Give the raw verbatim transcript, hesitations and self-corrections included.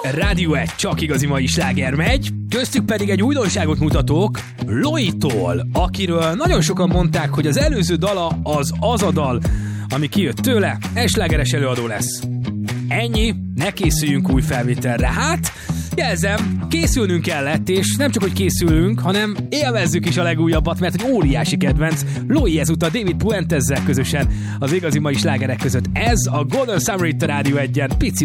Rádió egy, csak igazi mai sláger megy, köztük pedig egy újdonságot mutatók Loitól, akiről nagyon sokan mondták, hogy az előző dala az az a dal, ami kijött tőle, egy slágeres előadó lesz. Ennyi, ne készüljünk új felvételre. Hát, jelzem, készülnünk kellett, és nem csak, hogy készülünk, hanem élvezzük is a legújabbat, mert egy óriási kedvenc. Loi ezúttal David Puentezzel közösen az igazi mai slágerek között. Ez a Golden Summer itt a Rádió egyen, pici